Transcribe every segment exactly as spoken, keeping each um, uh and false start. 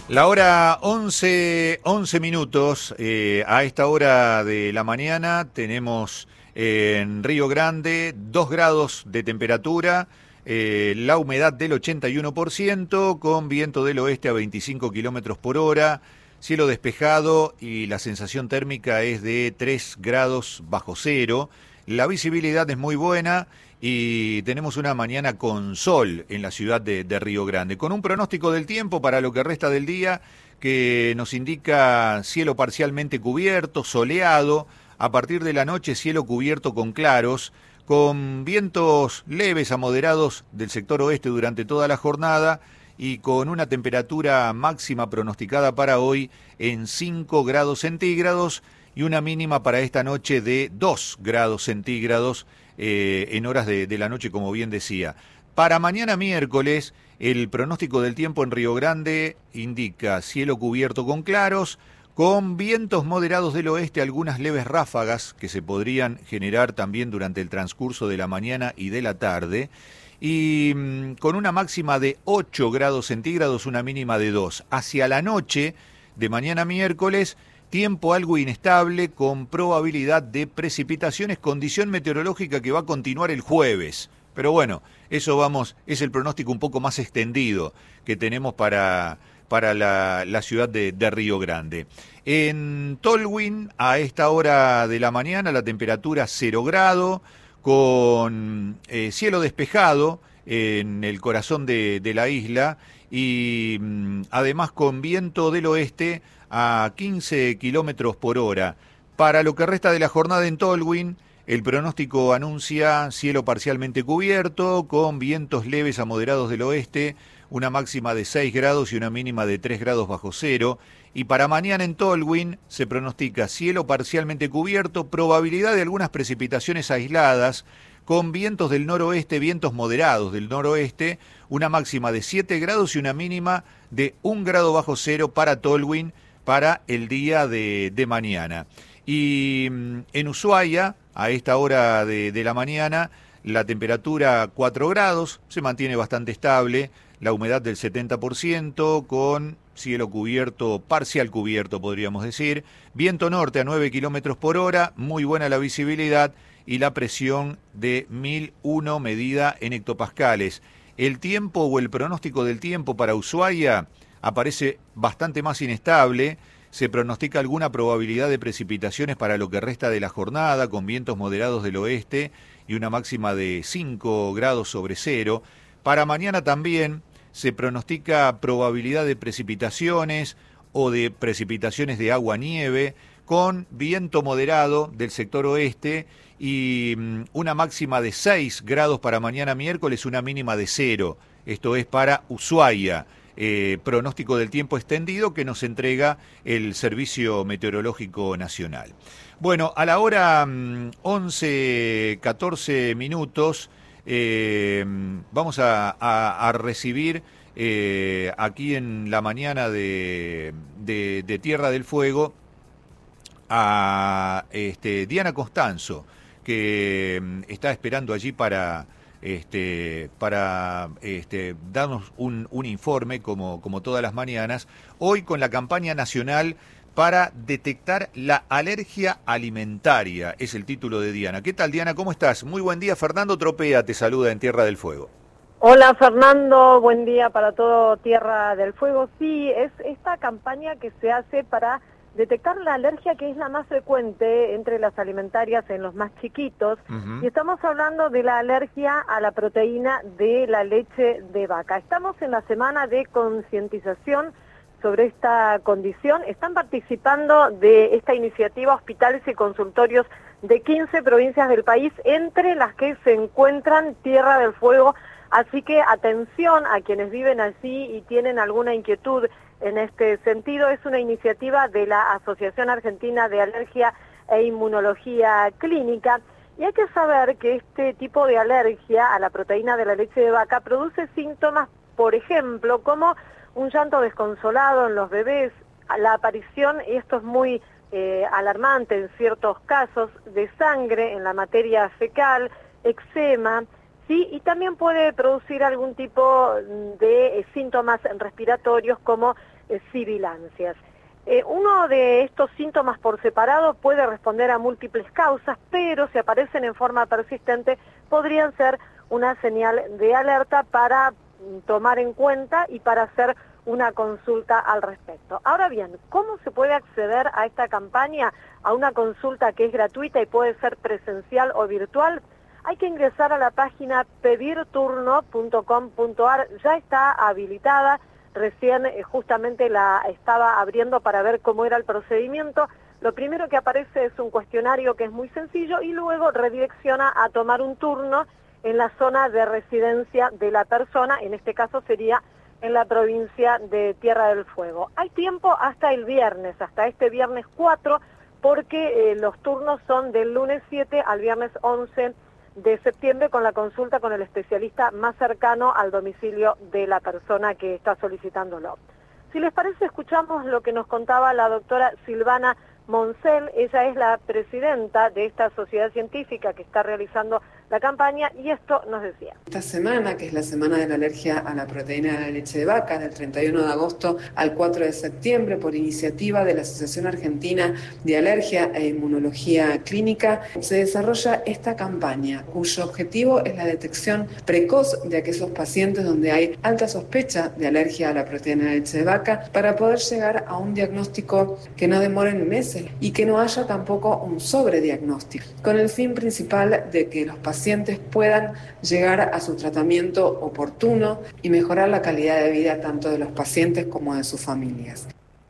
La hora once, once minutos, eh, a esta hora de la mañana tenemos eh, en Río Grande dos grados de temperatura, eh, la humedad del ochenta y uno por ciento, con viento del oeste a veinticinco kilómetros por hora, cielo despejado y la sensación térmica es de tres grados bajo cero. La visibilidad es muy buena y tenemos una mañana con sol en la ciudad de, de Río Grande, con un pronóstico del tiempo para lo que resta del día que nos indica cielo parcialmente cubierto, soleado, a partir de la noche cielo cubierto con claros, con vientos leves a moderados del sector oeste durante toda la jornada y con una temperatura máxima pronosticada para hoy en cinco grados centígrados y una mínima para esta noche de dos grados centígrados eh, en horas de, de la noche, como bien decía. Para mañana miércoles, el pronóstico del tiempo en Río Grande indica cielo cubierto con claros, con vientos moderados del oeste, algunas leves ráfagas que se podrían generar también durante el transcurso de la mañana y de la tarde, y mmm, con una máxima de ocho grados centígrados, una mínima de dos. Hacia la noche de mañana miércoles, tiempo algo inestable con probabilidad de precipitaciones, condición meteorológica que va a continuar el jueves. Pero bueno, eso vamos, es el pronóstico un poco más extendido que tenemos para, para la, la ciudad de, de Río Grande. En Tolwyn, a esta hora de la mañana, la temperatura cero grado, con eh, cielo despejado en el corazón de, de la isla y mm, además con viento del oeste a quince kilómetros por hora. Para lo que resta de la jornada en Tolwyn, el pronóstico anuncia cielo parcialmente cubierto, con vientos leves a moderados del oeste, una máxima de seis grados y una mínima de tres grados bajo cero. Y para mañana en Tolwyn se pronostica cielo parcialmente cubierto, probabilidad de algunas precipitaciones aisladas, con vientos del noroeste, vientos moderados del noroeste, una máxima de siete grados y una mínima de un grado bajo cero para Tolwyn para el día de, de mañana. Y en Ushuaia, a esta hora de, de la mañana, la temperatura cuatro grados, se mantiene bastante estable, la humedad del setenta por ciento, con cielo cubierto, parcial cubierto podríamos decir, viento norte a nueve kilómetros por hora, muy buena la visibilidad y la presión de mil uno medida en hectopascales. El tiempo o el pronóstico del tiempo para Ushuaia aparece bastante más inestable. Se pronostica alguna probabilidad de precipitaciones para lo que resta de la jornada, con vientos moderados del oeste y una máxima de cinco grados sobre cero. Para mañana también se pronostica probabilidad de precipitaciones o de precipitaciones de agua-nieve, con viento moderado del sector oeste y una máxima de seis grados para mañana miércoles, una mínima de cero. Esto es para Ushuaia. Eh, pronóstico del tiempo extendido que nos entrega el Servicio Meteorológico Nacional. Bueno, a la hora mm, once, catorce minutos eh, vamos a, a, a recibir eh, aquí en la mañana de, de, de Tierra del Fuego a este, Diana Costanzo, que mm, está esperando allí para... Este, para este, darnos un, un informe como, como todas las mañanas, hoy con la campaña nacional para detectar la alergia alimentaria, es el título de Diana. ¿Qué tal, Diana? ¿Cómo estás? Muy buen día, Fernando Tropea te saluda en Tierra del Fuego. Hola, Fernando, buen día para todo Tierra del Fuego. Sí, es esta campaña que se hace para detectar la alergia que es la más frecuente entre las alimentarias en los más chiquitos, uh-huh. Y estamos hablando de la alergia a la proteína de la leche de vaca. Estamos en la semana de concientización sobre esta condición. Están participando de esta iniciativa hospitales y consultorios de quince provincias del país, entre las que se encuentran Tierra del Fuego. Así que atención a quienes viven allí y tienen alguna inquietud en este sentido. Es una iniciativa de la Asociación Argentina de Alergia e Inmunología Clínica, y hay que saber que este tipo de alergia a la proteína de la leche de vaca produce síntomas, por ejemplo, como un llanto desconsolado en los bebés, la aparición, y esto es muy eh, alarmante en ciertos casos, de sangre en la materia fecal, eczema, sí, y también puede producir algún tipo de eh, síntomas respiratorios como eh, sibilancias. Eh, uno de estos síntomas por separado puede responder a múltiples causas, pero si aparecen en forma persistente podrían ser una señal de alerta para tomar en cuenta y para hacer una consulta al respecto. Ahora bien, ¿cómo se puede acceder a esta campaña? A una consulta que es gratuita y puede ser presencial o virtual. Hay que ingresar a la página pedir turno punto com punto a r, ya está habilitada, recién eh, justamente la estaba abriendo para ver cómo era el procedimiento. Lo primero que aparece es un cuestionario que es muy sencillo y luego redirecciona a tomar un turno en la zona de residencia de la persona, en este caso sería en la provincia de Tierra del Fuego. Hay tiempo hasta el viernes, hasta este viernes cuatro, porque eh, los turnos son del lunes siete al viernes once de septiembre con la consulta con el especialista más cercano al domicilio de la persona que está solicitándolo. Si les parece, escuchamos lo que nos contaba la doctora Silvana Moncel. Ella es la presidenta de esta sociedad científica que está realizando la campaña y esto nos decía. Esta semana, que es la semana de la alergia a la proteína de la leche de vaca, del treinta y uno de agosto al cuatro de septiembre, por iniciativa de la Asociación Argentina de Alergia e Inmunología Clínica, se desarrolla esta campaña, cuyo objetivo es la detección precoz de aquellos pacientes donde hay alta sospecha de alergia a la proteína de la leche de vaca, para poder llegar a un diagnóstico que no demore meses y que no haya tampoco un sobrediagnóstico, con el fin principal de que los pacientes pacientes puedan llegar a su tratamiento oportuno y mejorar la calidad de vida tanto de los pacientes como de sus familias.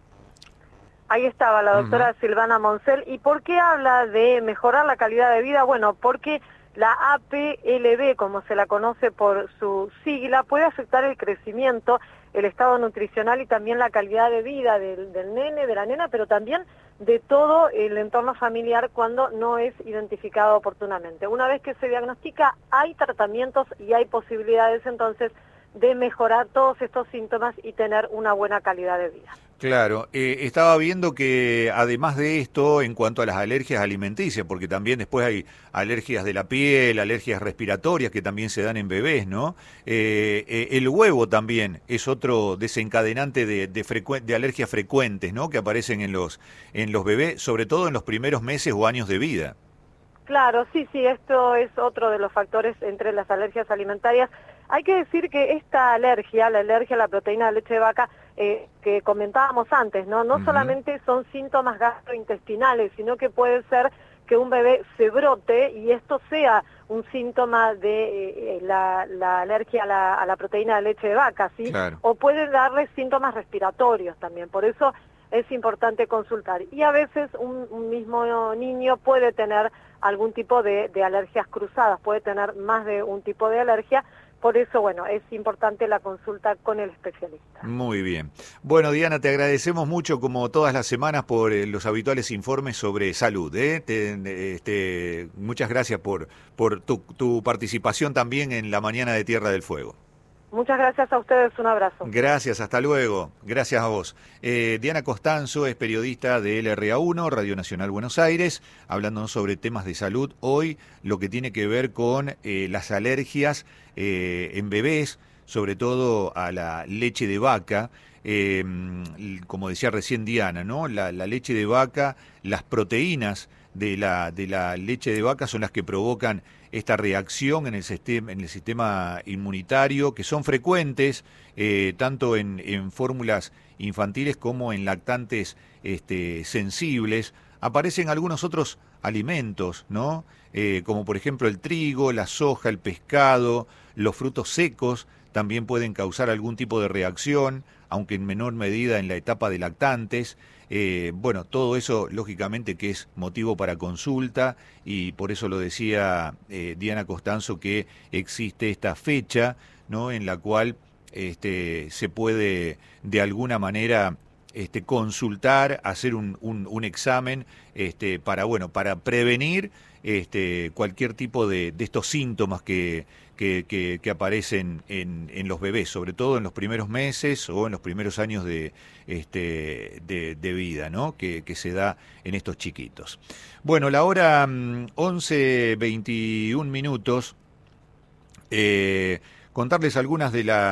Ahí estaba la doctora uh-huh. Silvana Moncel. ¿Y por qué habla de mejorar la calidad de vida? Bueno, porque la A P L B, como se la conoce por su sigla, puede afectar el crecimiento, el estado nutricional y también la calidad de vida del, del nene, de la nena, pero también de todo el entorno familiar cuando no es identificado oportunamente. Una vez que se diagnostica, hay tratamientos y hay posibilidades entonces de mejorar todos estos síntomas y tener una buena calidad de vida. Claro, eh, estaba viendo que además de esto, en cuanto a las alergias alimenticias, porque también después hay alergias de la piel, alergias respiratorias que también se dan en bebés, ¿no? Eh, eh, el huevo también es otro desencadenante de, de, frecuen- de alergias frecuentes, ¿no? Que aparecen en los, en los bebés, sobre todo en los primeros meses o años de vida. Claro, sí, sí, esto es otro de los factores entre las alergias alimentarias. Hay que decir que esta alergia, la alergia a la proteína de leche de vaca, eh, que comentábamos antes, ¿no? No uh-huh. solamente son síntomas gastrointestinales, sino que puede ser que un bebé se brote y esto sea un síntoma de eh, la, la alergia a la, a la proteína de leche de vaca, ¿sí? Claro. O puede darle síntomas respiratorios también, por eso es importante consultar. Y a veces un, un mismo niño puede tener algún tipo de, de alergias cruzadas, puede tener más de un tipo de alergia. Por eso, bueno, es importante la consulta con el especialista. Muy bien. Bueno, Diana, te agradecemos mucho, como todas las semanas, por eh, los habituales informes sobre salud. ¿eh? Te, este, muchas gracias por, por tu, tu participación también en la Mañana de Tierra del Fuego. Muchas gracias a ustedes, un abrazo. Gracias, hasta luego. Gracias a vos. Eh, Diana Costanzo es periodista de L R A uno, Radio Nacional Buenos Aires, hablándonos sobre temas de salud. Hoy lo que tiene que ver con eh, las alergias eh, en bebés, sobre todo a la leche de vaca. Eh, como decía recién Diana, ¿no? La, la leche de vaca, las proteínas de la, de la leche de vaca son las que provocan esta reacción en el sistema, en el sistema inmunitario, que son frecuentes eh, tanto en, en fórmulas infantiles como en lactantes este, sensibles. Aparecen algunos otros alimentos, ¿no? Eh, como por ejemplo el trigo, la soja, el pescado, los frutos secos también pueden causar algún tipo de reacción, aunque en menor medida en la etapa de lactantes. Eh, bueno, todo eso lógicamente que es motivo para consulta y por eso lo decía eh, Diana Costanzo, que existe esta fecha, ¿no? En la cual este, se puede de alguna manera este, consultar, hacer un, un, un examen este, para, bueno, para prevenir este, cualquier tipo de, de estos síntomas que, que, que, que aparecen en, en los bebés, sobre todo en los primeros meses o en los primeros años de, este, de, de vida, ¿no? Que, que se da en estos chiquitos. Bueno, la hora mm, once veintiún minutos, eh, contarles algunas de las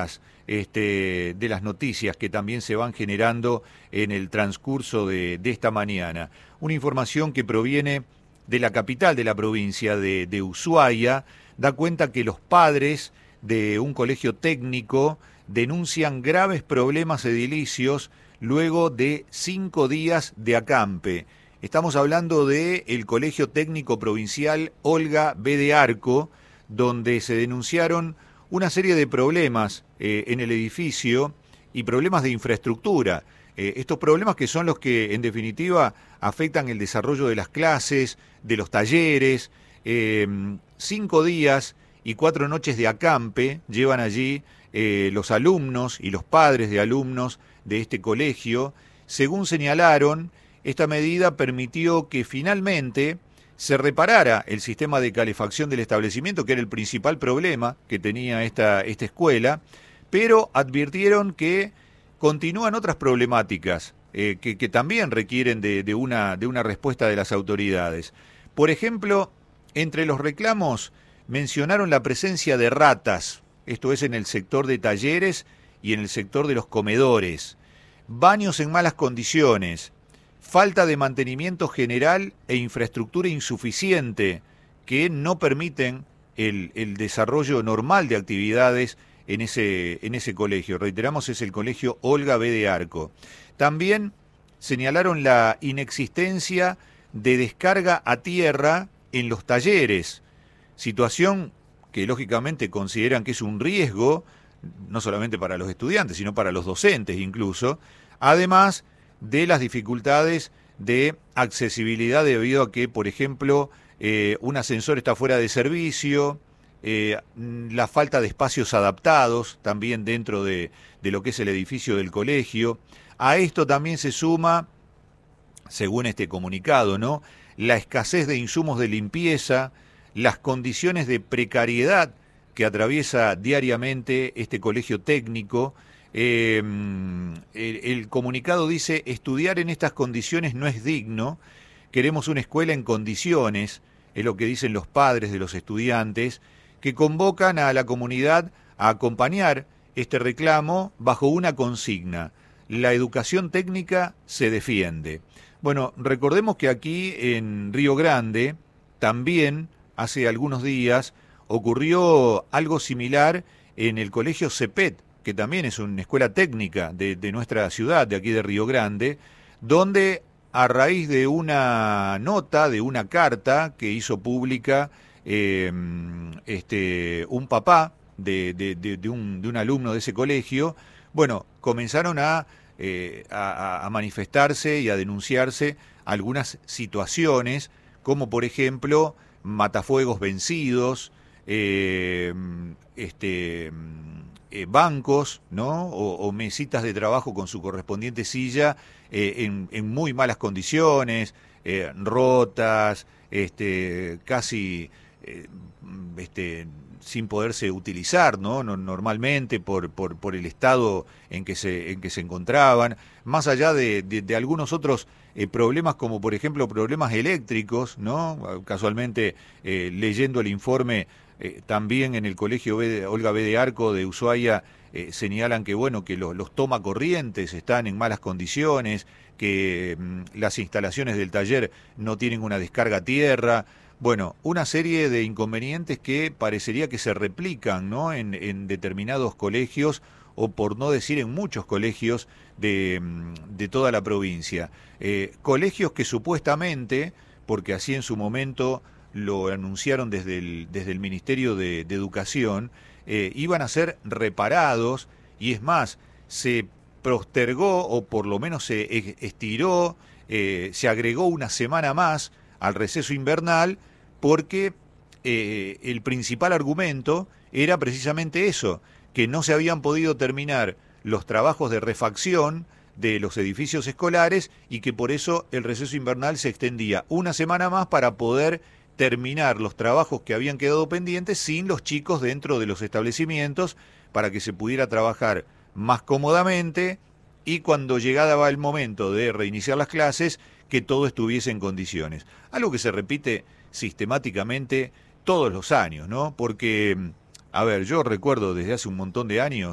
este, de las noticias que también se van generando en el transcurso de, de esta mañana. Una información que proviene de la capital de la provincia de, de Ushuaia, da cuenta que los padres de un colegio técnico denuncian graves problemas edilicios luego de cinco días de acampe. Estamos hablando del Colegio Técnico Provincial Olga B. de Arco, donde se denunciaron una serie de problemas eh, en el edificio y problemas de infraestructura. Eh, estos problemas que son los que, en definitiva, afectan el desarrollo de las clases, de los talleres. Eh, cinco días y cuatro noches de acampe llevan allí eh, los alumnos y los padres de alumnos de este colegio. Según señalaron, esta medida permitió que finalmente se reparara el sistema de calefacción del establecimiento, que era el principal problema que tenía esta, esta escuela, pero advirtieron que continúan otras problemáticas eh, que, que también requieren de, de, una, de una respuesta de las autoridades. Por ejemplo, entre los reclamos mencionaron la presencia de ratas, esto es en el sector de talleres y en el sector de los comedores, baños en malas condiciones, falta de mantenimiento general e infraestructura insuficiente que no permiten el, el desarrollo normal de actividades en ese, en ese colegio. Reiteramos, es el colegio Olga B. de Arco. También señalaron la inexistencia de descarga a tierra en los talleres, situación que lógicamente consideran que es un riesgo, no solamente para los estudiantes, sino para los docentes incluso, además de las dificultades de accesibilidad debido a que, por ejemplo, eh, un ascensor está fuera de servicio, eh, la falta de espacios adaptados también dentro de, de lo que es el edificio del colegio. A esto también se suma, según este comunicado, ¿no?, la escasez de insumos de limpieza, las condiciones de precariedad que atraviesa diariamente este colegio técnico. Eh, el, el comunicado dice: estudiar en estas condiciones no es digno, queremos una escuela en condiciones, es lo que dicen los padres de los estudiantes, que convocan a la comunidad a acompañar este reclamo bajo una consigna: la educación técnica se defiende. Bueno, recordemos que aquí en Río Grande, también hace algunos días, ocurrió algo similar en el colegio CEPET, que también es una escuela técnica de, de nuestra ciudad, de aquí de Río Grande, donde a raíz de una nota, de una carta que hizo pública eh, este, un papá de, de, de, de, un, de un alumno de ese colegio, bueno, comenzaron a, eh, a, a manifestarse y a denunciarse algunas situaciones, como por ejemplo matafuegos vencidos, eh, este... Eh, bancos, ¿no?, o, o mesitas de trabajo con su correspondiente silla eh, en, en muy malas condiciones, eh, rotas, este, casi eh, este, sin poderse utilizar, ¿no?, no normalmente por, por, por el estado en que se, en que se encontraban, más allá de, de, de algunos otros eh, problemas, como por ejemplo problemas eléctricos, ¿no? Casualmente, eh, leyendo el informe, Eh, también en el colegio B de, Olga B. de Arco de Ushuaia eh, señalan que bueno que lo, los tomacorrientes están en malas condiciones, que mm, las instalaciones del taller no tienen una descarga a tierra. Bueno, una serie de inconvenientes que parecería que se replican, ¿no?, en, en determinados colegios, o por no decir en muchos colegios de, de toda la provincia. Eh, colegios que supuestamente, porque así en su momento lo anunciaron desde el, desde el Ministerio de, de Educación, eh, iban a ser reparados, y es más, se postergó, o por lo menos se estiró, eh, se agregó una semana más al receso invernal, porque eh, el principal argumento era precisamente eso, que no se habían podido terminar los trabajos de refacción de los edificios escolares, y que por eso el receso invernal se extendía una semana más para poder terminar los trabajos que habían quedado pendientes sin los chicos dentro de los establecimientos, para que se pudiera trabajar más cómodamente, y cuando llegaba el momento de reiniciar las clases, que todo estuviese en condiciones. Algo que se repite sistemáticamente todos los años, ¿no? Porque, a ver, yo recuerdo desde hace un montón de años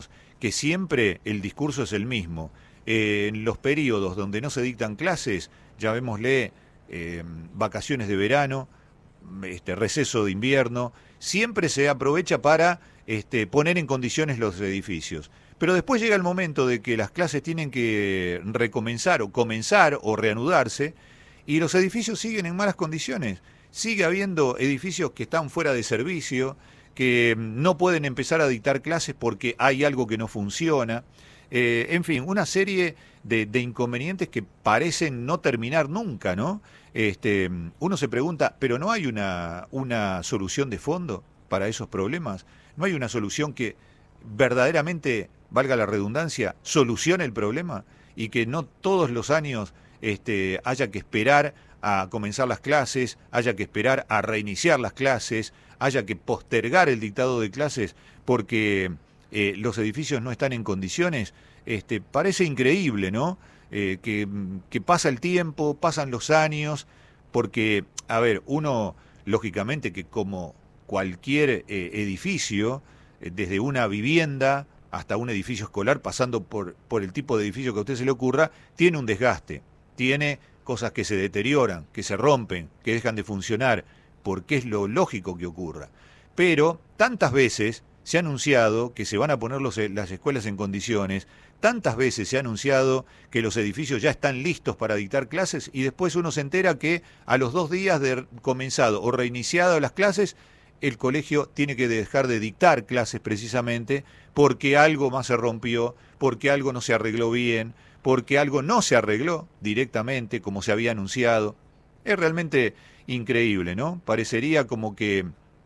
que siempre el discurso es el mismo. Eh, en los periodos donde no se dictan clases, llamémosle eh, vacaciones de verano, este, receso de invierno, siempre se aprovecha para este, poner en condiciones los edificios. Pero después llega el momento de que las clases tienen que recomenzar o comenzar o reanudarse y los edificios siguen en malas condiciones. Sigue habiendo edificios que están fuera de servicio, que no pueden empezar a dictar clases porque hay algo que no funciona. Eh, en fin, una serie de, de inconvenientes que parecen no terminar nunca, ¿no? Este, uno se pregunta, ¿pero no hay una, una solución de fondo para esos problemas? ¿No hay una solución que verdaderamente, valga la redundancia, solucione el problema? Y que no todos los años este, haya que esperar a comenzar las clases, haya que esperar a reiniciar las clases, haya que postergar el dictado de clases porque eh, los edificios no están en condiciones. Este, parece increíble, ¿no? Eh, que, que pasa el tiempo, pasan los años, porque, a ver, uno, lógicamente que como cualquier eh, edificio, eh, desde una vivienda hasta un edificio escolar, pasando por, por el tipo de edificio que a usted se le ocurra, tiene un desgaste, tiene cosas que se deterioran, que se rompen, que dejan de funcionar, porque es lo lógico que ocurra. Pero tantas veces se ha anunciado que se van a poner los, las escuelas en condiciones, tantas veces se ha anunciado que los edificios ya están listos para dictar clases y después uno se entera que a los dos días de comenzado o reiniciado las clases, el colegio tiene que dejar de dictar clases precisamente porque algo más se rompió, porque algo no se arregló bien, porque algo no se arregló directamente como se había anunciado. Es realmente increíble, ¿no? Parecería como que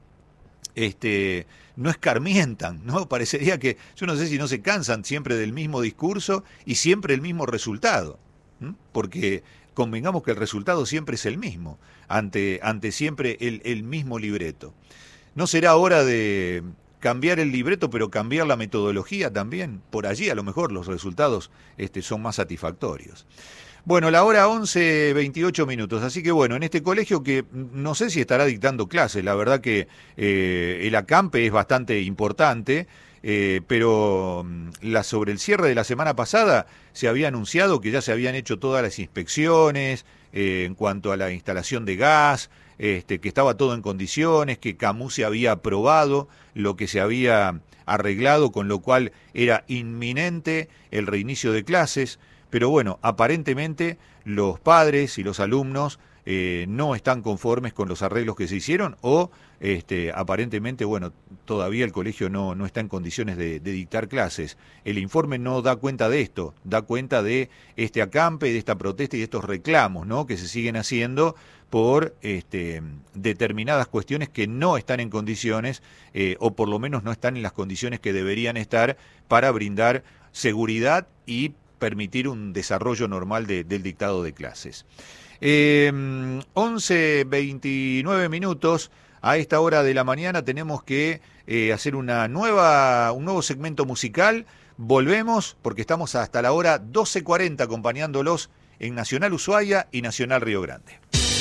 este, no escarmientan, ¿no? Parecería que, yo no sé si no se cansan siempre del mismo discurso y siempre el mismo resultado, ¿m? Porque convengamos que el resultado siempre es el mismo, ante, ante siempre el, el mismo libreto. ¿No será hora de cambiar el libreto, pero cambiar la metodología también? Por allí a lo mejor los resultados este, son más satisfactorios. Bueno, la hora once, veintiocho minutos, así que bueno, en este colegio que no sé si estará dictando clases, la verdad que eh, el acampe es bastante importante, eh, pero la, sobre el cierre de la semana pasada se había anunciado que ya se habían hecho todas las inspecciones eh, en cuanto a la instalación de gas, este, que estaba todo en condiciones, que Camus se había aprobado lo que se había arreglado, con lo cual era inminente el reinicio de clases. Pero bueno, aparentemente los padres y los alumnos eh, no están conformes con los arreglos que se hicieron o este, aparentemente, bueno, todavía el colegio no, no está en condiciones de, de dictar clases. El informe no da cuenta de esto, da cuenta de este acampe, de esta protesta y de estos reclamos, ¿no?, que se siguen haciendo por este, determinadas cuestiones que no están en condiciones eh, o por lo menos no están en las condiciones que deberían estar para brindar seguridad y permitir un desarrollo normal de, del dictado de clases. Eh, once, veintinueve minutos, a esta hora de la mañana tenemos que eh, hacer una nueva, un nuevo segmento musical. Volvemos porque estamos hasta la hora doce cuarenta acompañándolos en Nacional Ushuaia y Nacional Río Grande.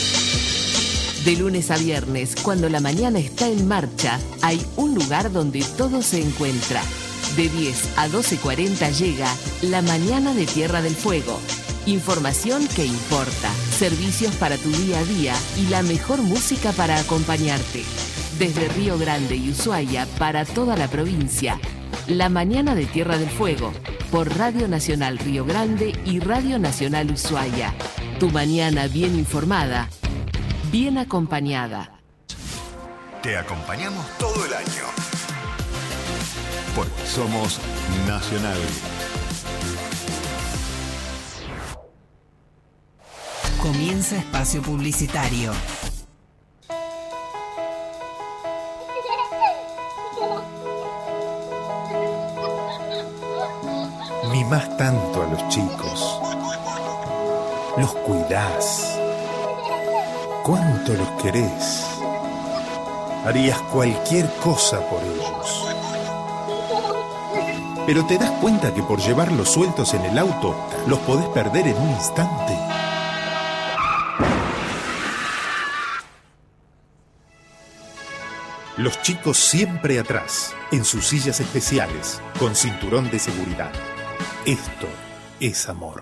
De lunes a viernes, cuando la mañana está en marcha, hay un lugar donde todo se encuentra. De diez a doce cuarenta llega La Mañana de Tierra del Fuego. Información que importa, servicios para tu día a día y la mejor música para acompañarte. Desde Río Grande y Ushuaia para toda la provincia. La Mañana de Tierra del Fuego, por Radio Nacional Río Grande y Radio Nacional Ushuaia. Tu mañana bien informada, bien acompañada. Te acompañamos todo el año. Porque somos Nacional. Comienza espacio publicitario. Mimás tanto a los chicos. Los cuidás. ¿Cuánto los querés? Harías cualquier cosa por ellos. Pero te das cuenta que por llevarlos sueltos en el auto, los podés perder en un instante. Los chicos siempre atrás, en sus sillas especiales, con cinturón de seguridad. Esto es amor.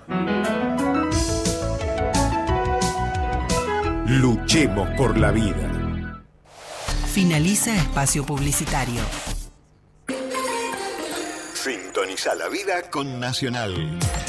Luchemos por la vida. Finaliza espacio publicitario. Sintoniza la vida con Nacional.